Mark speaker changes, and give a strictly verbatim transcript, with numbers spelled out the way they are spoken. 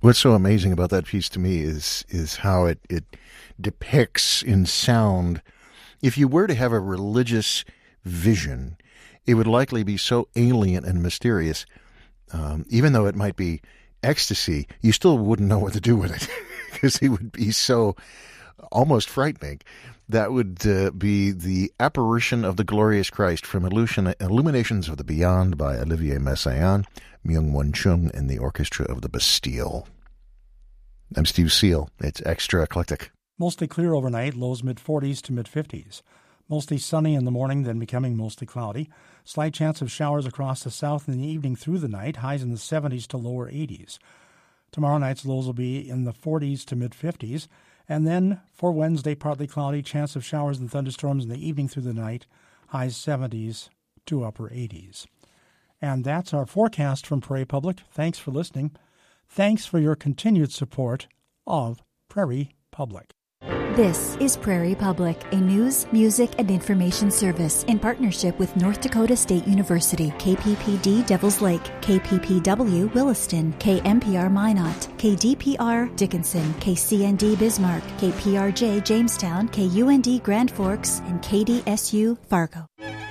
Speaker 1: What's so amazing about that piece to me is is how it, it depicts in sound. If you were to have a religious vision, it would likely be so alien and mysterious, um, even though it might be ecstasy, you still wouldn't know what to do with it because it would be so almost frightening. That would uh, be The Apparition of the Glorious Christ from Illusion, Illuminations of the Beyond by Olivier Messiaen, Myung-Whun Chung, and the Orchestra of the Bastille. I'm Steve Seal. It's Extra Eclectic.
Speaker 2: Mostly clear overnight, lows mid-forties to mid-fifties. Mostly sunny in the morning, then becoming mostly cloudy. Slight chance of showers across the south in the evening through the night, highs in the seventies to lower eighties. Tomorrow night's lows will be in the forties to mid-fifties. And then for Wednesday, partly cloudy, chance of showers and thunderstorms in the evening through the night, highs seventies to upper eighties. And that's our forecast from Prairie Public. Thanks for listening. Thanks for your continued support of Prairie Public.
Speaker 3: This is Prairie Public, a news, music, and information service in partnership with North Dakota State University, K P P D Devils Lake, K P P W Williston, K M P R Minot, K D P R Dickinson, K C N D Bismarck, K P R J Jamestown, K U N D Grand Forks, and K D S U Fargo.